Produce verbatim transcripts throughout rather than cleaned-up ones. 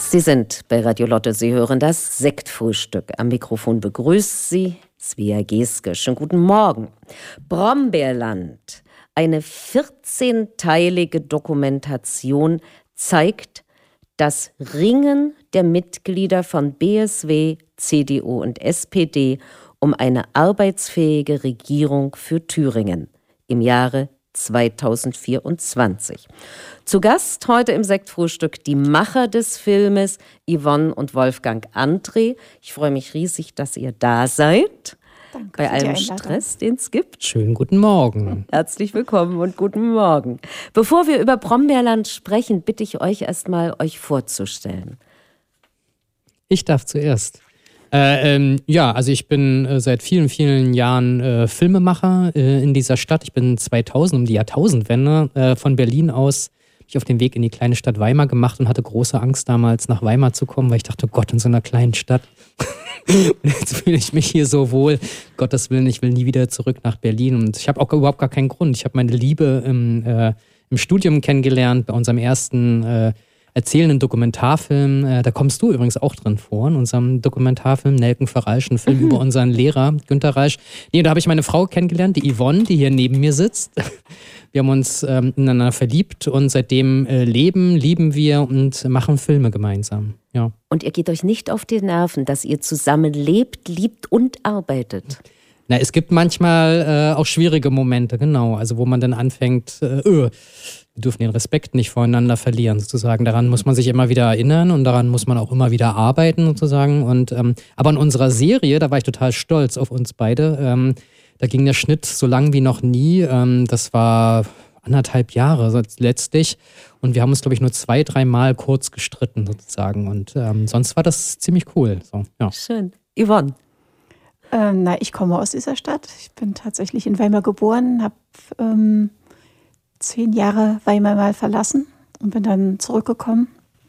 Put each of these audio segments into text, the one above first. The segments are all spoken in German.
Sie sind bei Radio Lotte, Sie hören das Sektfrühstück. Am Mikrofon begrüßt Sie Svea Geske. Schönen guten Morgen. Brombeerland, eine vierzehnteilige Dokumentation, zeigt das Ringen der Mitglieder von B S W, C D U und S P D um eine arbeitsfähige Regierung für Thüringen im Jahre zweitausendvierundzwanzig. Zu Gast heute im Sektfrühstück die Macher des Filmes, Yvonne und Wolfgang André. Ich freue mich riesig, dass ihr da seid. Danke bei allem Stress, den es gibt. Schönen guten Morgen. Herzlich willkommen und guten Morgen. Bevor wir über Brombeerland sprechen, bitte ich euch erstmal, euch vorzustellen. Ich darf zuerst. Äh, ähm, ja, also ich bin äh, seit vielen, vielen Jahren äh, Filmemacher äh, in dieser Stadt. Ich bin zweitausend, um die Jahrtausendwende, äh, von Berlin aus mich auf den Weg in die kleine Stadt Weimar gemacht und hatte große Angst damals nach Weimar zu kommen, weil ich dachte, Gott, in so einer kleinen Stadt. Und jetzt fühle ich mich hier so wohl. Gottes Willen, ich will nie wieder zurück nach Berlin. Und ich habe auch überhaupt gar keinen Grund. Ich habe meine Liebe im, äh, im Studium kennengelernt, bei unserem ersten äh, erzählenden Dokumentarfilm. Äh, da kommst du übrigens auch drin vor, in unserem Dokumentarfilm Nelken Verreisch, ein Film mhm. über unseren Lehrer Günter Reisch. Nee, da habe ich meine Frau kennengelernt, die Yvonne, die hier neben mir sitzt. Wir haben uns ähm, ineinander verliebt und seitdem äh, leben, lieben wir und machen Filme gemeinsam. Ja. Und ihr geht euch nicht auf die Nerven, dass ihr zusammen lebt, liebt und arbeitet? Na, es gibt manchmal äh, auch schwierige Momente, genau. Also wo man dann anfängt, äh, öh, wir dürfen den Respekt nicht voreinander verlieren, sozusagen. Daran muss man sich immer wieder erinnern und daran muss man auch immer wieder arbeiten, sozusagen. Und, ähm, aber in unserer Serie, da war ich total stolz auf uns beide. Ähm, da ging der Schnitt so lang wie noch nie. Ähm, das war anderthalb Jahre letztlich. Und wir haben uns, glaube ich, nur zwei, dreimal kurz gestritten, sozusagen. Und ähm, sonst war das ziemlich cool. So, ja. Schön. Yvonne? Ähm, na, ich komme aus dieser Stadt. Ich bin tatsächlich in Weimar geboren, habe ähm, zehn Jahre Weimar mal verlassen und bin dann zurückgekommen.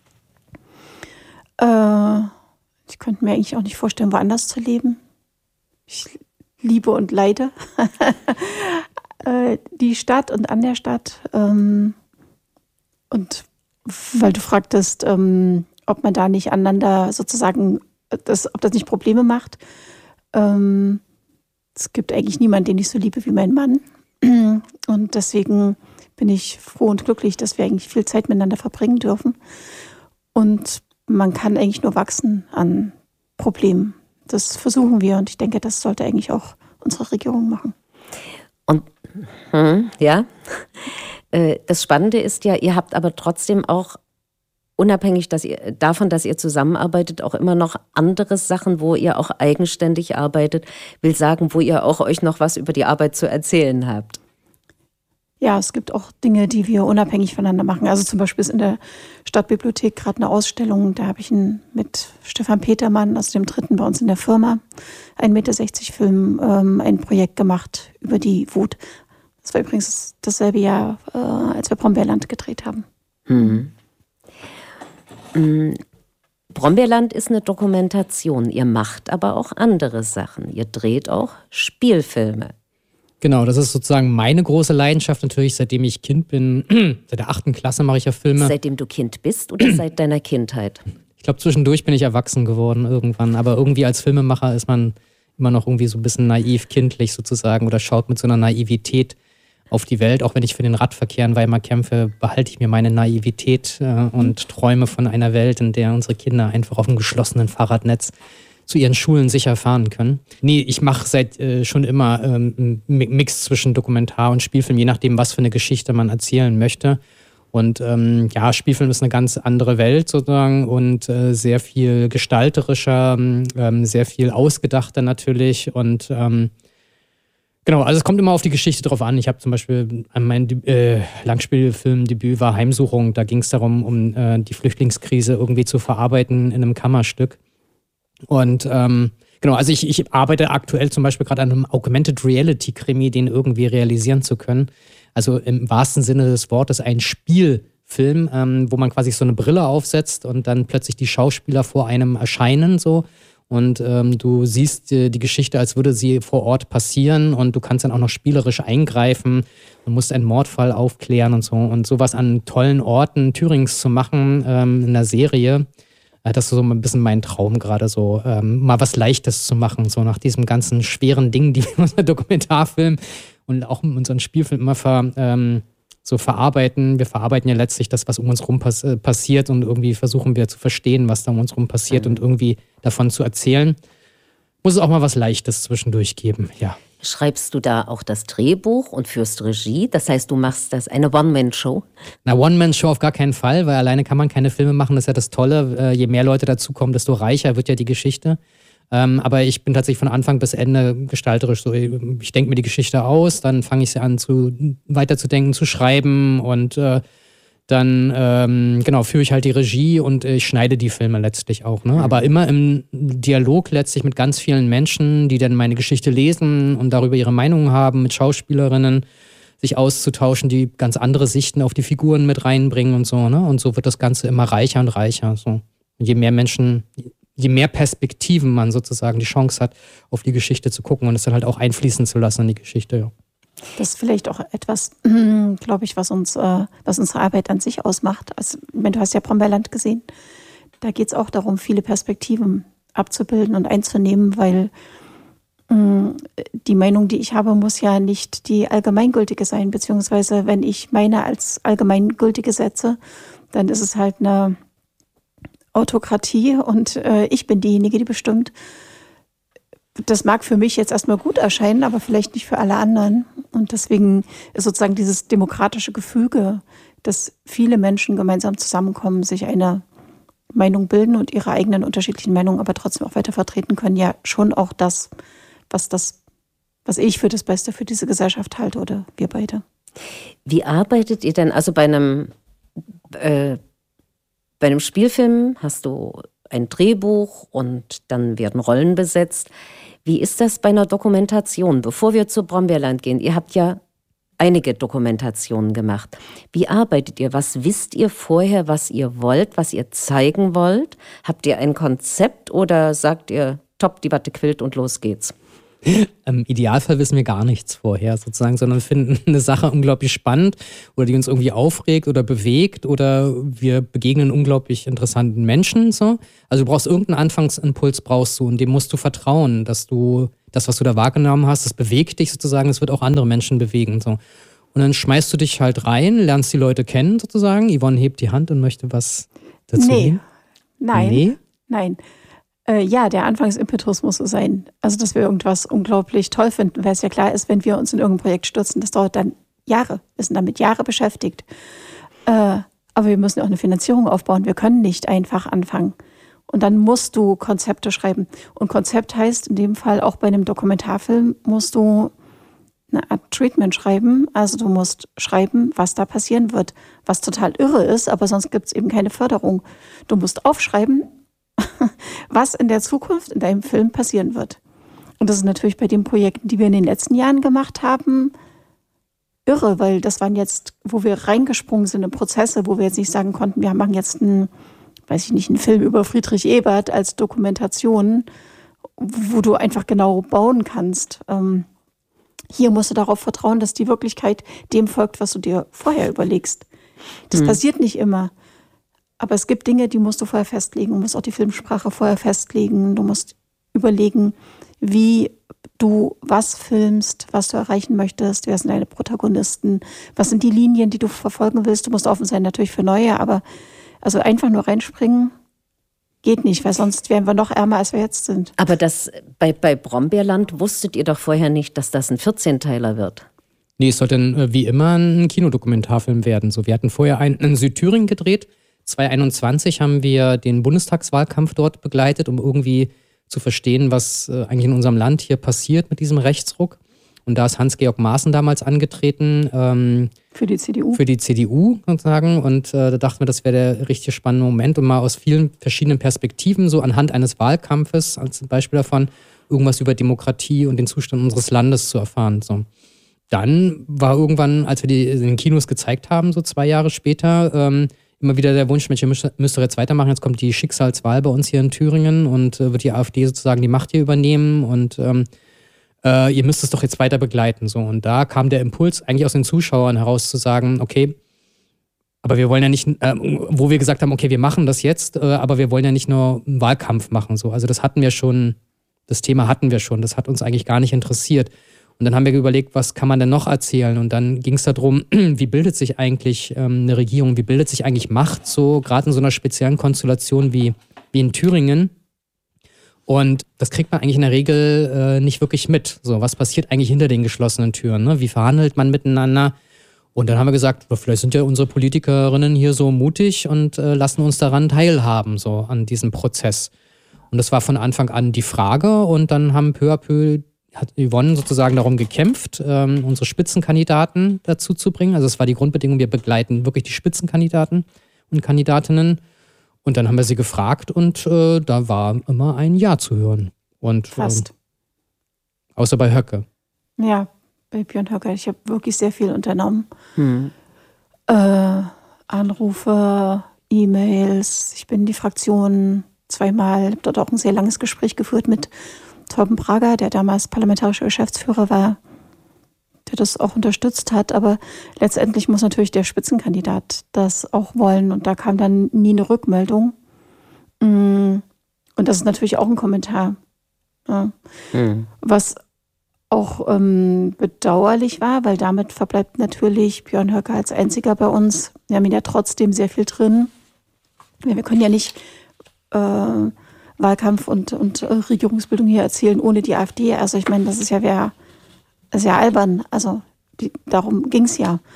Äh, ich könnte mir eigentlich auch nicht vorstellen, woanders zu leben. Ich liebe und leide äh, die Stadt und an der Stadt. Ähm, und weil du fragtest, ähm, ob man da nicht aneinander sozusagen, das, ob das nicht Probleme macht. Ähm, es gibt eigentlich niemanden, den ich so liebe wie mein Mann. Und deswegen bin ich froh und glücklich, dass wir eigentlich viel Zeit miteinander verbringen dürfen. Und man kann eigentlich nur wachsen an Problemen. Das versuchen wir und ich denke, das sollte eigentlich auch unsere Regierung machen. Und hm, ja, das Spannende ist ja, ihr habt aber trotzdem auch, unabhängig dass ihr, davon, dass ihr zusammenarbeitet, auch immer noch andere Sachen, wo ihr auch eigenständig arbeitet, will sagen, wo ihr auch euch noch was über die Arbeit zu erzählen habt. Ja, es gibt auch Dinge, die wir unabhängig voneinander machen. Also zum Beispiel ist in der Stadtbibliothek gerade eine Ausstellung, da habe ich einen, mit Stefan Petermann, also dem Dritten bei uns in der Firma, ein Meter sechzig Film, ähm, ein Projekt gemacht über die Wut. Das war übrigens dasselbe Jahr, äh, als wir Brombeerland gedreht haben. Hm. Mhm. Brombeerland ist eine Dokumentation. Ihr macht aber auch andere Sachen. Ihr dreht auch Spielfilme. Genau, das ist sozusagen meine große Leidenschaft natürlich, seitdem ich Kind bin. Seit der achten Klasse mache ich ja Filme. Seitdem du Kind bist oder seit deiner Kindheit? Ich glaube, zwischendurch bin ich erwachsen geworden irgendwann. Aber irgendwie als Filmemacher ist man immer noch irgendwie so ein bisschen naiv, kindlich sozusagen oder schaut mit so einer Naivität auf die Welt. Auch wenn ich für den Radverkehr in Weimar kämpfe, behalte ich mir meine Naivität äh, und träume von einer Welt, in der unsere Kinder einfach auf einem geschlossenen Fahrradnetz zu ihren Schulen sicher fahren können. Nee, ich mache seit äh, schon immer ähm, einen Mix zwischen Dokumentar und Spielfilm, je nachdem, was für eine Geschichte man erzählen möchte. Und ähm, ja, Spielfilm ist eine ganz andere Welt sozusagen und äh, sehr viel gestalterischer, ähm, sehr viel ausgedachter natürlich. Und ähm, genau, also es kommt immer auf die Geschichte drauf an. Ich habe zum Beispiel, mein äh, Langspielfilmdebüt war Heimsuchung. Da ging es darum, um äh, die Flüchtlingskrise irgendwie zu verarbeiten in einem Kammerstück. Und ähm, genau, also ich, ich arbeite aktuell zum Beispiel gerade an einem Augmented Reality Krimi, den irgendwie realisieren zu können. Also im wahrsten Sinne des Wortes ein Spielfilm, ähm, wo man quasi so eine Brille aufsetzt und dann plötzlich die Schauspieler vor einem erscheinen so. Und ähm, du siehst äh, die Geschichte, als würde sie vor Ort passieren und du kannst dann auch noch spielerisch eingreifen und musst einen Mordfall aufklären und so. Und sowas an tollen Orten Thürings zu machen ähm, in einer Serie, Das ist so ein bisschen mein Traum gerade so, ähm, mal was Leichtes zu machen, so nach diesem ganzen schweren Ding, die wir in unserem Dokumentarfilm und auch in unseren Spielfilm immer ver, ähm, so verarbeiten. Wir verarbeiten ja letztlich das, was um uns rum pass- äh, passiert und irgendwie versuchen wir zu verstehen, was da um uns rum passiert mhm. und irgendwie davon zu erzählen. Muss es auch mal was Leichtes zwischendurch geben, ja. Schreibst du da auch das Drehbuch und führst Regie? Das heißt, du machst das eine One-Man-Show? Na, One-Man-Show auf gar keinen Fall, weil alleine kann man keine Filme machen. Das ist ja das Tolle. Äh, je mehr Leute dazukommen, desto reicher wird ja die Geschichte. Ähm, aber ich bin tatsächlich von Anfang bis Ende gestalterisch so. Ich denke mir die Geschichte aus, dann fange ich sie an, zu, weiterzudenken, zu schreiben und äh, dann ähm, genau führe ich halt die Regie und ich schneide die Filme letztlich auch. Ne? Mhm. Aber immer im Dialog letztlich mit ganz vielen Menschen, die dann meine Geschichte lesen und darüber ihre Meinungen haben, mit Schauspielerinnen sich auszutauschen, die ganz andere Sichten auf die Figuren mit reinbringen und so. Ne? Und so wird das Ganze immer reicher und reicher. So. Und je mehr Menschen, je mehr Perspektiven man sozusagen die Chance hat, auf die Geschichte zu gucken und es dann halt auch einfließen zu lassen in die Geschichte, ja. Das ist vielleicht auch etwas, glaube ich, was uns, äh, was unsere Arbeit an sich ausmacht. Also, wenn du hast ja Brombeerland gesehen, da geht es auch darum, viele Perspektiven abzubilden und einzunehmen, weil mh, die Meinung, die ich habe, muss ja nicht die allgemeingültige sein, beziehungsweise wenn ich meine als allgemeingültige setze, dann ist es halt eine Autokratie und äh, ich bin diejenige, die bestimmt. Das mag für mich jetzt erstmal gut erscheinen, aber vielleicht nicht für alle anderen. Und deswegen ist sozusagen dieses demokratische Gefüge, dass viele Menschen gemeinsam zusammenkommen, sich eine Meinung bilden und ihre eigenen unterschiedlichen Meinungen aber trotzdem auch weiter vertreten können, ja schon auch das, was das, was ich für das Beste für diese Gesellschaft halte oder wir beide. Wie arbeitet ihr denn, also bei einem, äh, bei einem Spielfilm hast du ein Drehbuch und dann werden Rollen besetzt. Wie ist das bei einer Dokumentation? Bevor wir zu Brombeerland gehen, ihr habt ja einige Dokumentationen gemacht. Wie arbeitet ihr? Was wisst ihr vorher, was ihr wollt, was ihr zeigen wollt? Habt ihr ein Konzept oder sagt ihr, top, die Watte quillt und los geht's? Im Idealfall wissen wir gar nichts vorher sozusagen, sondern finden eine Sache unglaublich spannend oder die uns irgendwie aufregt oder bewegt oder wir begegnen unglaublich interessanten Menschen. So. Also du brauchst irgendeinen Anfangsimpuls, brauchst du und dem musst du vertrauen, dass du das, was du da wahrgenommen hast, das bewegt dich sozusagen, es wird auch andere Menschen bewegen. So. Und dann schmeißt du dich halt rein, lernst die Leute kennen sozusagen. Yvonne hebt die Hand und möchte was dazu Nee, geben. nein, Nee? nein. Äh, ja, der Anfangsimpetus muss so sein. Also, dass wir irgendwas unglaublich toll finden, weil es ja klar ist, wenn wir uns in irgendein Projekt stürzen, das dauert dann Jahre. Wir sind damit Jahre beschäftigt. Äh, aber wir müssen auch eine Finanzierung aufbauen. Wir können nicht einfach anfangen. Und dann musst du Konzepte schreiben. Und Konzept heißt in dem Fall auch bei einem Dokumentarfilm musst du eine Art Treatment schreiben. Also du musst schreiben, was da passieren wird, was total irre ist, aber sonst gibt es eben keine Förderung. Du musst aufschreiben, was in der Zukunft in deinem Film passieren wird. Und das ist natürlich bei den Projekten, die wir in den letzten Jahren gemacht haben, irre, weil das waren jetzt, wo wir reingesprungen sind in Prozesse, wo wir jetzt nicht sagen konnten, wir machen jetzt einen, weiß ich nicht, einen Film über Friedrich Ebert als Dokumentation, wo du einfach genau bauen kannst. Ähm, hier musst du darauf vertrauen, dass die Wirklichkeit dem folgt, was du dir vorher überlegst. Das mhm. passiert nicht immer. Aber es gibt Dinge, die musst du vorher festlegen. Du musst auch die Filmsprache vorher festlegen. Du musst überlegen, wie du was filmst, was du erreichen möchtest, wer sind deine Protagonisten, was sind die Linien, die du verfolgen willst. Du musst offen sein natürlich für neue, aber also einfach nur reinspringen geht nicht, weil sonst wären wir noch ärmer, als wir jetzt sind. Aber das bei, bei Brombeerland wusstet ihr doch vorher nicht, dass das ein vierzehnteiler wird. Nee, es sollte ein, wie immer ein Kinodokumentarfilm werden. So, wir hatten vorher einen in Südthüringen gedreht. zweitausendeinundzwanzig haben wir den Bundestagswahlkampf dort begleitet, um irgendwie zu verstehen, was äh, eigentlich in unserem Land hier passiert mit diesem Rechtsruck. Und da ist Hans-Georg Maaßen damals angetreten. Ähm, für die C D U. Für die C D U sozusagen. Und äh, da dachten wir, das wäre der richtig spannende Moment, um mal aus vielen verschiedenen Perspektiven, so anhand eines Wahlkampfes als Beispiel davon, irgendwas über Demokratie und den Zustand unseres Landes zu erfahren. So. Dann war irgendwann, als wir die in den Kinos gezeigt haben, so zwei Jahre später, ähm, immer wieder der Wunsch, Mensch, ihr müsst, müsst ihr jetzt weitermachen, jetzt kommt die Schicksalswahl bei uns hier in Thüringen und äh, wird die AfD sozusagen die Macht hier übernehmen und ähm, äh, ihr müsst es doch jetzt weiter begleiten. So. Und da kam der Impuls eigentlich aus den Zuschauern heraus zu sagen, okay, Aber wir wollen ja nicht, äh, wo wir gesagt haben, okay, wir machen das jetzt, äh, aber wir wollen ja nicht nur einen Wahlkampf machen. So. Also das hatten wir schon, das Thema hatten wir schon, das hat uns eigentlich gar nicht interessiert. Und dann haben wir überlegt, was kann man denn noch erzählen? Und dann ging es darum, wie bildet sich eigentlich ähm, eine Regierung, wie bildet sich eigentlich Macht, so gerade in so einer speziellen Konstellation wie, wie in Thüringen. Und das kriegt man eigentlich in der Regel äh, nicht wirklich mit. So, was passiert eigentlich hinter den geschlossenen Türen? Ne? Wie verhandelt man miteinander? Und dann haben wir gesagt, vielleicht sind ja unsere Politikerinnen hier so mutig und äh, lassen uns daran teilhaben, so an diesem Prozess. Und das war von Anfang an die Frage. Und dann haben peu à peu, hat Yvonne sozusagen darum gekämpft, ähm, unsere Spitzenkandidaten dazu zu bringen. Also es war die Grundbedingung, wir begleiten wirklich die Spitzenkandidaten und Kandidatinnen. Und dann haben wir sie gefragt und äh, da war immer ein Ja zu hören. Und, Fast. Ähm, außer bei Höcke. Ja. Bei Björn Höcke, ich habe wirklich sehr viel unternommen. Hm. Äh, Anrufe, E-Mails, ich bin in die Fraktion zweimal, habe dort auch ein sehr langes Gespräch geführt mit Torben Prager, der damals parlamentarischer Geschäftsführer war, der das auch unterstützt hat. Aber letztendlich muss natürlich der Spitzenkandidat das auch wollen. Und da kam dann nie eine Rückmeldung. Und das ist natürlich auch ein Kommentar. Ja. Hm. Was auch ähm, bedauerlich war, weil damit verbleibt natürlich Björn Höcke als einziger bei uns. Wir haben ihn ja trotzdem sehr viel drin. Wir können ja nicht äh, Wahlkampf und, und äh, Regierungsbildung hier erzählen ohne die AfD. Also ich meine, das ist ja, wär, das ist ja albern. Also die, darum ging es ja.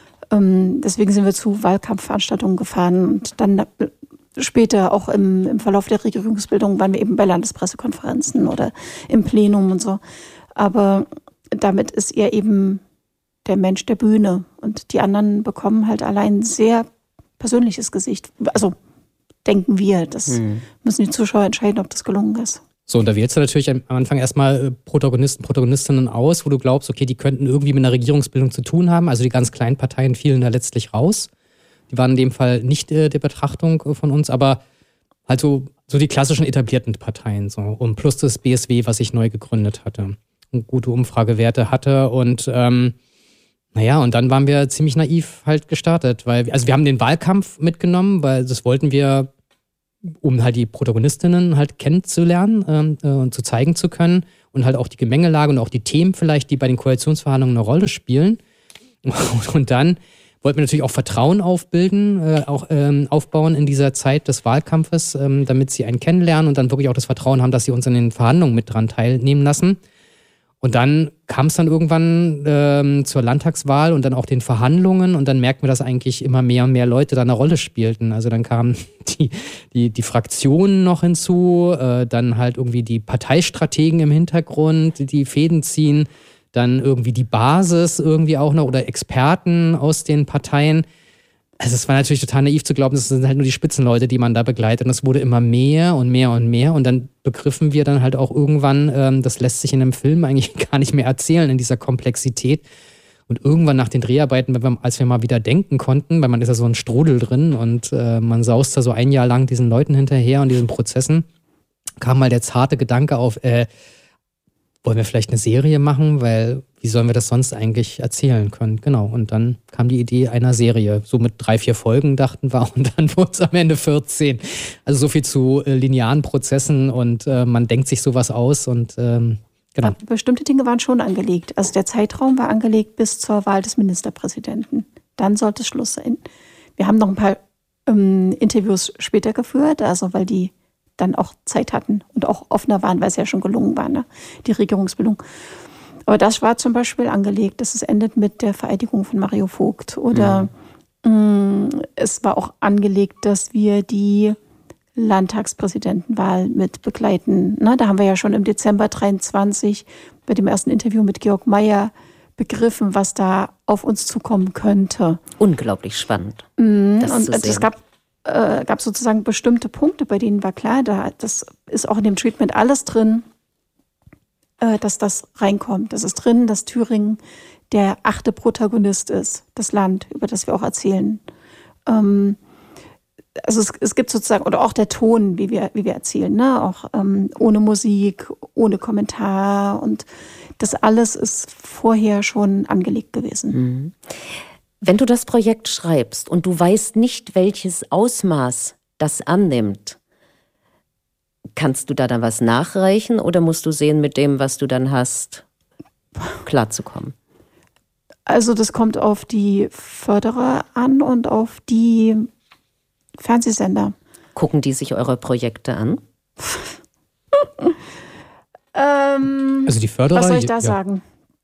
Ähm, deswegen sind wir zu Wahlkampfveranstaltungen gefahren und dann äh, später auch im, im Verlauf der Regierungsbildung waren wir eben bei Landespressekonferenzen oder im Plenum und so. Aber damit ist er eben der Mensch der Bühne. Und die anderen bekommen halt allein ein sehr persönliches Gesicht. Also denken wir, das hm. müssen die Zuschauer entscheiden, ob das gelungen ist. So, und da wählst du natürlich am Anfang erstmal Protagonisten, Protagonistinnen aus, wo du glaubst, okay, die könnten irgendwie mit einer Regierungsbildung zu tun haben. Also die ganz kleinen Parteien fielen da letztlich raus. Die waren in dem Fall nicht äh, der Betrachtung von uns, aber halt so, so die klassischen etablierten Parteien. So. Und plus das B S W, was ich neu gegründet hatte. Gute Umfragewerte hatte und ähm, naja, und dann waren wir ziemlich naiv halt gestartet, weil, also wir haben den Wahlkampf mitgenommen, weil das wollten wir, um halt die Protagonistinnen halt kennenzulernen ähm, äh, und zu zeigen zu können und halt auch die Gemengelage und auch die Themen vielleicht, die bei den Koalitionsverhandlungen eine Rolle spielen. Und, und dann wollten wir natürlich auch Vertrauen aufbilden, äh, auch ähm, aufbauen in dieser Zeit des Wahlkampfes, ähm, damit sie einen kennenlernen und dann wirklich auch das Vertrauen haben, dass sie uns an den Verhandlungen mit dran teilnehmen lassen. Und dann kam es dann irgendwann ähm, zur Landtagswahl und dann auch den Verhandlungen und dann merkten wir, dass eigentlich immer mehr und mehr Leute da eine Rolle spielten. Also dann kamen die, die, die Fraktionen noch hinzu, äh, dann halt irgendwie die Parteistrategen im Hintergrund, die, die Fäden ziehen, dann irgendwie die Basis irgendwie auch noch oder Experten aus den Parteien. Also es war natürlich total naiv zu glauben, das sind halt nur die Spitzenleute, die man da begleitet. Und es wurde immer mehr und mehr und mehr. Und dann begriffen wir dann halt auch irgendwann, ähm, das lässt sich in einem Film eigentlich gar nicht mehr erzählen in dieser Komplexität. Und irgendwann nach den Dreharbeiten, wenn wir, als wir mal wieder denken konnten, weil man ist ja so ein Strudel drin und äh, man saust da so ein Jahr lang diesen Leuten hinterher und diesen Prozessen, kam mal der zarte Gedanke auf, äh, wollen wir vielleicht eine Serie machen, weil wie sollen wir das sonst eigentlich erzählen können? Genau, und dann kam die Idee einer Serie, so mit drei, vier Folgen dachten wir und dann wurde es am Ende vierzehn. Also so viel zu äh, linearen Prozessen und äh, man denkt sich sowas aus und ähm, genau. Aber bestimmte Dinge waren schon angelegt. Also der Zeitraum war angelegt bis zur Wahl des Ministerpräsidenten. Dann sollte Schluss sein. Wir haben noch ein paar ähm, Interviews später geführt, also weil die dann auch Zeit hatten und auch offener waren, weil es ja schon gelungen war, ne? Die Regierungsbildung. Aber das war zum Beispiel angelegt, dass es endet mit der Vereidigung von Mario Vogt. Oder mhm. mh, es war auch angelegt, dass wir die Landtagspräsidentenwahl mit begleiten. Ne? Da haben wir ja schon im Dezember dreiundzwanzig bei dem ersten Interview mit Georg Mayer begriffen, was da auf uns zukommen könnte. Unglaublich spannend. Mhm. Das und es gab äh, gab sozusagen bestimmte Punkte, bei denen war klar, da, das ist auch in dem Treatment alles drin, äh, dass das reinkommt. Das ist drin, dass Thüringen der achte Protagonist ist, das Land, über das wir auch erzählen. Ähm, also es, es gibt sozusagen, oder auch der Ton, wie wir, wie wir erzählen, ne? Auch ähm, ohne Musik, ohne Kommentar, und das alles ist vorher schon angelegt gewesen. Mhm. Wenn du das Projekt schreibst und du weißt nicht, welches Ausmaß das annimmt, kannst du da dann was nachreichen oder musst du sehen, mit dem, was du dann hast, klarzukommen? Also das kommt auf die Förderer an und auf die Fernsehsender. Gucken die sich eure Projekte an? ähm, Also die Förderer. Was soll ich da ja. sagen?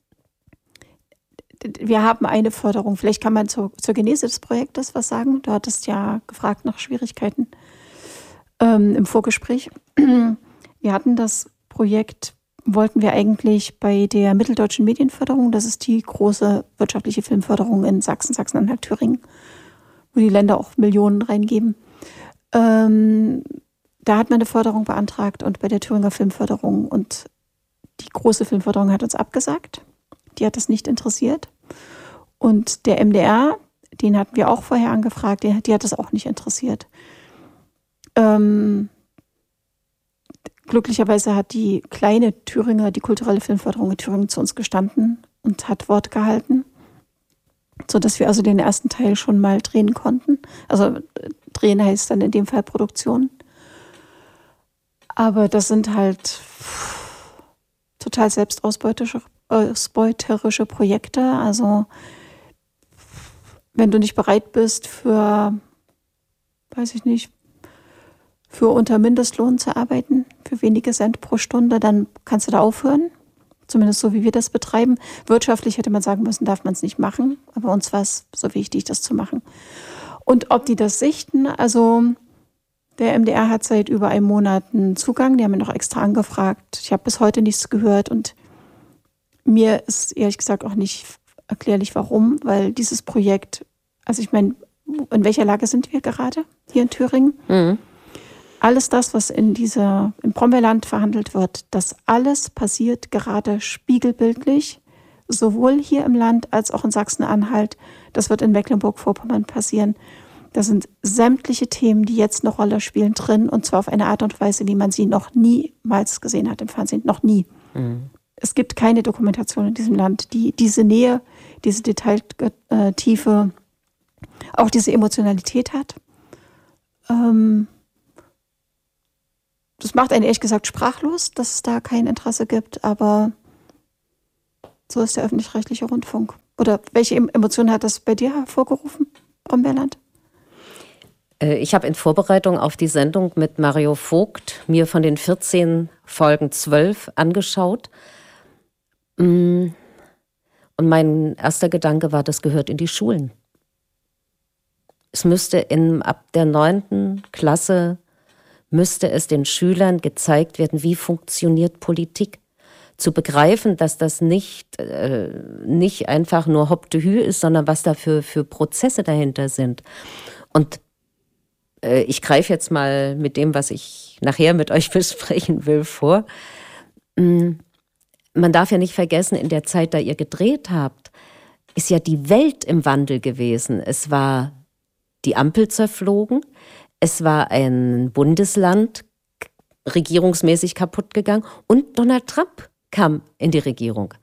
Wir haben eine Förderung. Vielleicht kann man zur, zur Genese des Projektes was sagen. Du hattest ja gefragt nach Schwierigkeiten ähm, im Vorgespräch. Wir hatten das Projekt, wollten wir eigentlich bei der Mitteldeutschen Medienförderung, das ist die große wirtschaftliche Filmförderung in Sachsen, Sachsen-Anhalt, Thüringen, wo die Länder auch Millionen reingeben. Ähm, da hat man eine Förderung beantragt und bei der Thüringer Filmförderung und die große Filmförderung hat uns abgesagt. Die hat das nicht interessiert. Und der M D R, den hatten wir auch vorher angefragt, die, die hat das auch nicht interessiert. Ähm, glücklicherweise hat die kleine Thüringer, die kulturelle Filmförderung in Thüringen zu uns gestanden und hat Wort gehalten, sodass wir also den ersten Teil schon mal drehen konnten. Also drehen heißt dann in dem Fall Produktion. Aber das sind halt total selbstausbeuterische ausbeuterische Projekte. Also wenn du nicht bereit bist für, weiß ich nicht, für unter Mindestlohn zu arbeiten, für wenige Cent pro Stunde, dann kannst du da aufhören. Zumindest so, wie wir das betreiben. Wirtschaftlich hätte man sagen müssen, darf man es nicht machen. Aber uns war es so wichtig, das zu machen. Und ob die das sichten, also der M D R hat seit über einem Monat einen Zugang. Die haben mir noch extra angefragt. Ich habe bis heute nichts gehört und mir ist ehrlich gesagt auch nicht erklärlich, warum, weil dieses Projekt, also ich meine, in welcher Lage sind wir gerade hier in Thüringen? Mhm. Alles das, was in dieser, im Brombeerland verhandelt wird, das alles passiert gerade spiegelbildlich, sowohl hier im Land als auch in Sachsen-Anhalt. Das wird in Mecklenburg-Vorpommern passieren. Da sind sämtliche Themen, die jetzt eine Rolle spielen, drin, und zwar auf eine Art und Weise, wie man sie noch niemals gesehen hat im Fernsehen, noch nie. Mhm. Es gibt keine Dokumentation in diesem Land, die diese Nähe, diese Detailtiefe, auch diese Emotionalität hat. Ähm, das macht einen ehrlich gesagt sprachlos, dass es da kein Interesse gibt, aber so ist der öffentlich-rechtliche Rundfunk. Oder welche Emotionen hat das bei dir hervorgerufen, Brombeerland? Ich habe in Vorbereitung auf die Sendung mit Mario Vogt mir von den vierzehn Folgen zwölf angeschaut. Und mein erster Gedanke war, das gehört in die Schulen. Es müsste in, ab der neunten Klasse müsste es den Schülern gezeigt werden, wie funktioniert Politik. Zu begreifen, dass das nicht, äh, nicht einfach nur Hop de Hü ist, sondern was da für, für Prozesse dahinter sind. Und äh, ich greife jetzt mal mit dem, was ich nachher mit euch besprechen will, vor. Mm. Man darf ja nicht vergessen, in der Zeit, da ihr gedreht habt, ist ja die Welt im Wandel gewesen. Es war die Ampel zerflogen, es war ein Bundesland regierungsmäßig kaputt gegangen und Donald Trump kam in die Regierung.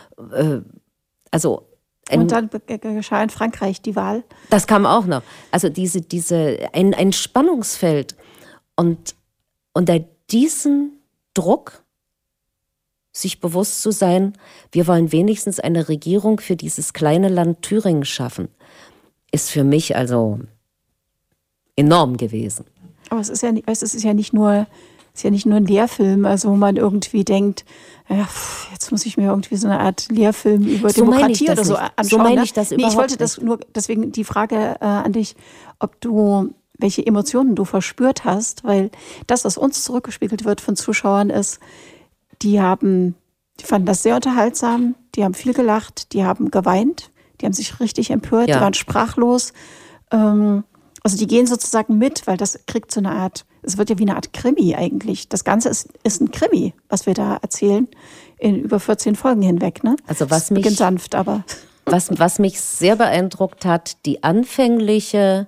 Also und dann geschah in Frankreich die Wahl. Das kam auch noch. Also diese, diese, ein, ein Spannungsfeld. Und unter diesem Druck sich bewusst zu sein, wir wollen wenigstens eine Regierung für dieses kleine Land Thüringen schaffen, ist für mich also enorm gewesen. Aber es ist ja nicht, es ist ja nicht nur, es ist ja nicht nur ein Lehrfilm, also wo man irgendwie denkt, ja, jetzt muss ich mir irgendwie so eine Art Lehrfilm über so Demokratie oder so nicht. anschauen. So meine ne? ich das nee, überhaupt ich wollte das nicht. nur, deswegen die Frage äh, an dich, ob du, welche Emotionen du verspürt hast, weil das, was uns zurückgespiegelt wird von Zuschauern, ist, die haben, die fanden das sehr unterhaltsam, die haben viel gelacht, die haben geweint, die haben sich richtig empört, ja. die waren sprachlos. Ähm, also die gehen sozusagen mit, weil das kriegt so eine Art, es wird ja wie eine Art Krimi eigentlich. Das Ganze ist, ist ein Krimi, was wir da erzählen, in über vierzehn Folgen hinweg. Ne? Also was das beginnt mich, sanft, aber... Was, was mich sehr beeindruckt hat, die anfängliche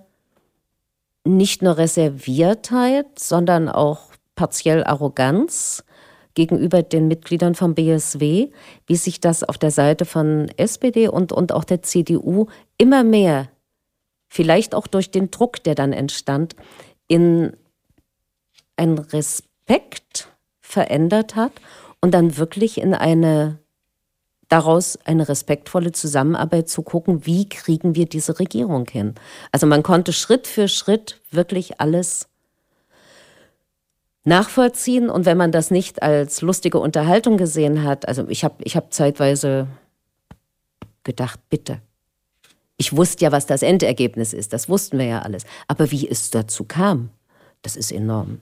nicht nur Reserviertheit, sondern auch partiell Arroganz gegenüber den Mitgliedern vom B S W, wie sich das auf der Seite von S P D und, und auch der C D U immer mehr, vielleicht auch durch den Druck, der dann entstand, in einen Respekt verändert hat und dann wirklich in eine, daraus eine respektvolle Zusammenarbeit zu gucken, wie kriegen wir diese Regierung hin. Also man konnte Schritt für Schritt wirklich alles nachvollziehen, und wenn man das nicht als lustige Unterhaltung gesehen hat, also ich habe ich hab zeitweise gedacht, bitte. Ich wusste ja, was das Endergebnis ist, das wussten wir ja alles. Aber wie es dazu kam, das ist enorm.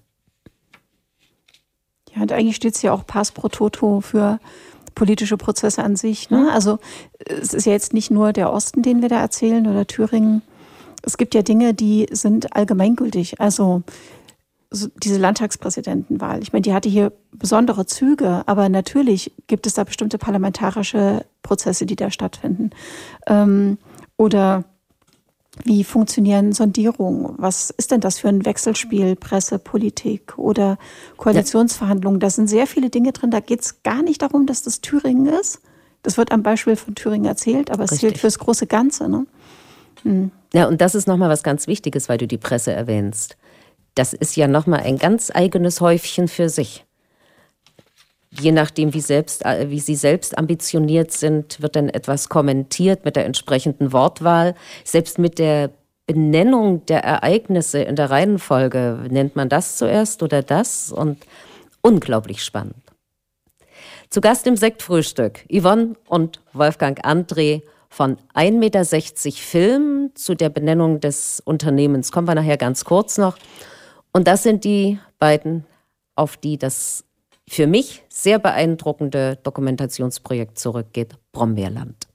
Ja, und eigentlich steht es ja auch Pars pro Toto für politische Prozesse an sich. Ne? Also es ist ja jetzt nicht nur der Osten, den wir da erzählen, oder Thüringen. Es gibt ja Dinge, die sind allgemeingültig. Also diese Landtagspräsidentenwahl, ich meine, die hatte hier besondere Züge, aber natürlich gibt es da bestimmte parlamentarische Prozesse, die da stattfinden. Ähm, oder wie funktionieren Sondierungen? Was ist denn das für ein Wechselspiel, Presse, Politik oder Koalitionsverhandlungen? Da sind sehr viele Dinge drin. Da geht es gar nicht darum, dass das Thüringen ist. Das wird am Beispiel von Thüringen erzählt, aber es Richtig. zählt fürs große Ganze. Ne? Hm. Ja, und das ist nochmal was ganz Wichtiges, weil du die Presse erwähnst. Das ist ja nochmal ein ganz eigenes Häufchen für sich. Je nachdem, wie, selbst, wie sie selbst ambitioniert sind, wird dann etwas kommentiert mit der entsprechenden Wortwahl. Selbst mit der Benennung der Ereignisse in der Reihenfolge, nennt man das zuerst oder das? Und unglaublich spannend. Zu Gast im Sektfrühstück Yvonne und Wolfgang André von ein Meter sechzig Film. Zu der Benennung des Unternehmens kommen wir nachher ganz kurz noch. Und das sind die beiden, auf die das für mich sehr beeindruckende Dokumentationsprojekt zurückgeht, Brombeerland.